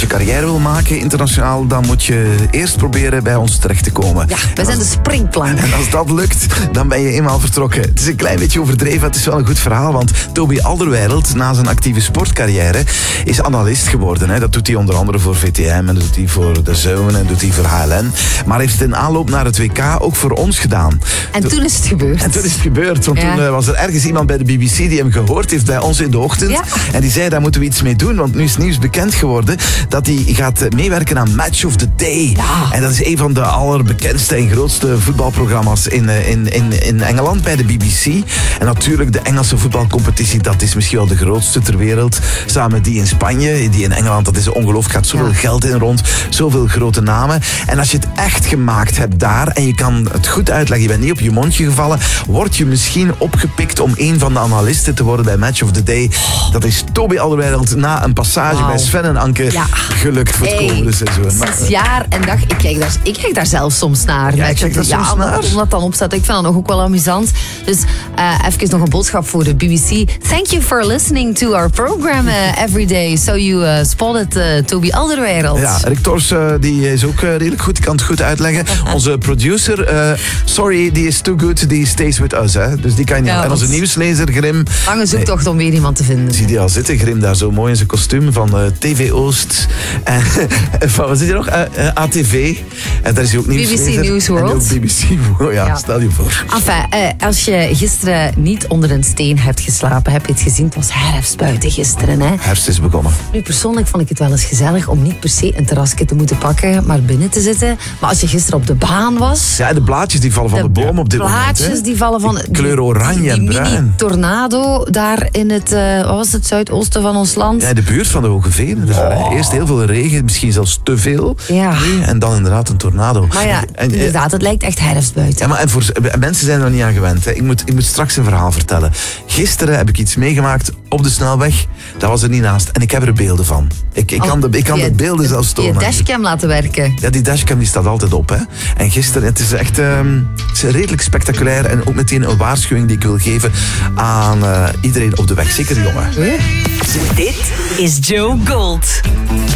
carrière wil maken internationaal, dan moet je eerst proberen bij ons terecht te komen. Ja, wij zijn de springplank. En als dat lukt, dan ben je eenmaal vertrokken. Het is een klein beetje overdreven, het is wel een goed verhaal, want Toby Alderweireld, na zijn actieve sportcarrière, is analist geworden. Hè. Dat doet hij onder andere voor VTM en dat doet hij voor de Zone en doet hij voor HLN. Maar heeft het in aanloop naar het WK ook voor ons gedaan. En toen is het gebeurd. En toen is het gebeurd, want toen was er ergens iemand bij de BBC die hem gehoord heeft bij ons in de ochtend. Ja. En die zei, daar moeten we iets mee doen, want nu is nieuws bekend geworden dat hij gaat meewerken aan Match of the Day. Ja. En dat is een van de allerbekendste en grootste voetbalprogramma's in Engeland bij de BBC. En natuurlijk de Engelse voetbalcompetitie, dat is misschien wel de grootste ter wereld. Samen met die in Spanje, die in Engeland, dat is ongelooflijk, gaat zoveel geld in rond, zoveel grote namen. En als je het echt gemaakt hebt daar en je kan het goed uitleggen, je bent niet op je mondje gevallen, word je misschien opgepikt om een van de analisten te worden bij Match of the Day. Dat is Toby Alderweireld na een passage bij Sven en Anke gelukt voor het komende seizoen. 6 jaar en dag, ik kijk daar zelf soms naar. Ja, ik kijk daar soms naar. Om dat dan opstaat. Ik vind dat nog ook wel amusant. Dus even nog een boodschap voor de BBC. Thank you for listening to our program every day. So you spotted Toby Alderweireld. Ja, Rick Tors, die is ook redelijk goed. Die kan het goed uitleggen. Onze producer, sorry, die is too good. Die stays with us. Hè. Dus die kan je. En onze nieuwslezer, Grim. Lange zoektocht om weer iemand te vinden. Zie die al zitten, Grim, daar zo mooi in zijn kostuum van TV Oost. En van, wat zit er nog? ATV. En daar is hij ook nieuwslezer. BBC News World. En ook BBC, stel je voor. Enfin, als je gisteren niet onder een steen hebt geslapen, heb je het gezien, het was herfst buiten gisteren. Hè? Herfst is begonnen. Nu, persoonlijk vond ik het wel eens gezellig om niet per se een terrasje te moeten pakken, maar binnen te zitten. Maar als je gisteren op de baan was... Ja, de blaadjes die vallen van de boom op dit moment. De blaadjes die vallen van... Kleur oranje en bruin. Die mini-tornado daar in het, wat was het, zuidoosten van ons land. Ja, in de buurt van de Hoge Venen. Dus eerst heel veel regen, misschien zelfs te veel. Ja. En dan inderdaad een tornado. Maar ja, inderdaad, het lijkt echt herfst buiten. Ja, maar en mensen zijn er niet aan gewend. Hè. Ik moet straks een verhaal vertellen. Gisteren heb ik iets meegemaakt op de snelweg. Dat was er niet naast. En ik heb er beelden van. Ik kan de beelden zelfs tonen. Je dashcam laten werken. Ja, die dashcam die staat altijd op. Hè. En gisteren, het is echt het is redelijk spectaculair. En ook meteen een waarschuwing die ik wil geven aan iedereen op de weg. Zeker jongen. Dit is Joe Gold.